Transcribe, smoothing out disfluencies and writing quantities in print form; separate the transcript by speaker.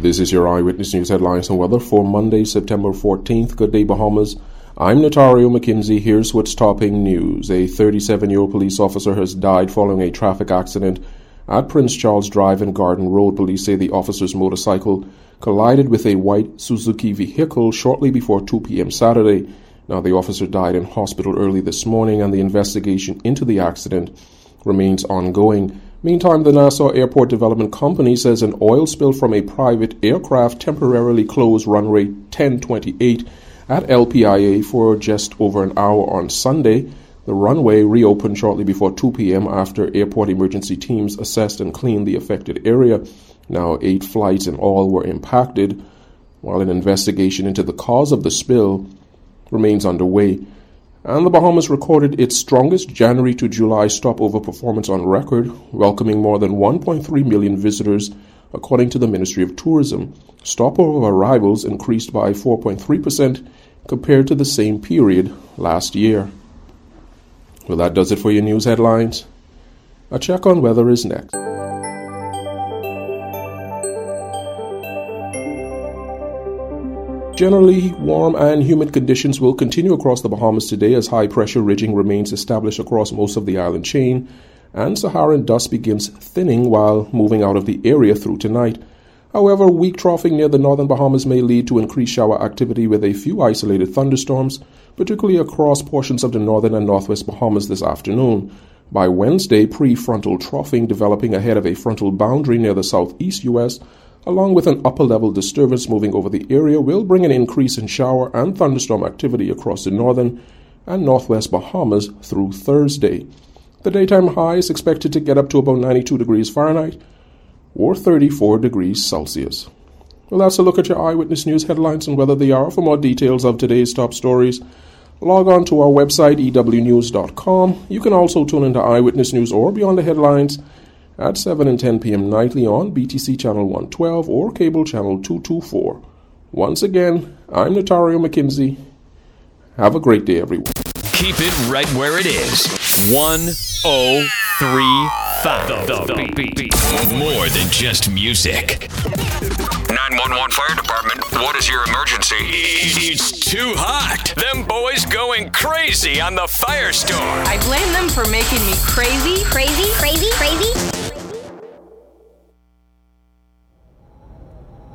Speaker 1: This is your Eyewitness News headlines and weather for Monday, September 14th. Good day, Bahamas. I'm Notario McKinsey. Here's what's topping news. A 37-year-old police officer has died following a traffic accident at Prince Charles Drive and Garden Road. Police say the officer's motorcycle collided with a white Suzuki vehicle shortly before 2 p.m. Saturday. Now, the officer died in hospital early this morning, and the investigation into the accident remains ongoing. Meantime, the Nassau Airport Development Company says an oil spill from a private aircraft temporarily closed runway 1028 at LPIA for just over an hour on Sunday. The runway reopened shortly before 2 p.m. after airport emergency teams assessed and cleaned the affected area. Now, 8 flights in all were impacted, while an investigation into the cause of the spill remains underway. And the Bahamas recorded its strongest January to July stopover performance on record, welcoming more than 1.3 million visitors, according to the Ministry of Tourism. Stopover arrivals increased by 4.3% compared to the same period last year. Well, that does it for your news headlines. A check on weather is next. Generally, warm and humid conditions will continue across the Bahamas today as high-pressure ridging remains established across most of the island chain, and Saharan dust begins thinning while moving out of the area through tonight. However, weak troughing near the northern Bahamas may lead to increased shower activity with a few isolated thunderstorms, particularly across portions of the northern and northwest Bahamas this afternoon. By Wednesday, prefrontal troughing developing ahead of a frontal boundary near the southeast U.S., along with an upper-level disturbance moving over the area, will bring an increase in shower and thunderstorm activity across the northern and northwest Bahamas through Thursday. The daytime high is expected to get up to about 92 degrees Fahrenheit or 34 degrees Celsius. Well, that's a look at your Eyewitness News headlines and weather the hour. For more details of today's top stories, log on to our website, ewnews.com. You can also tune into Eyewitness News or Beyond the Headlines at 7 and 10 p.m. nightly on BTC Channel 112 or Cable Channel 224. Once again, I'm Notario McKinsey. Have a great day, everyone.
Speaker 2: Keep it right where it is. 1035. The beat. More than just music.
Speaker 3: 911 Fire Department, what is your emergency?
Speaker 2: It's too hot. Them boys going crazy on the firestorm.
Speaker 4: I blame them for making me crazy.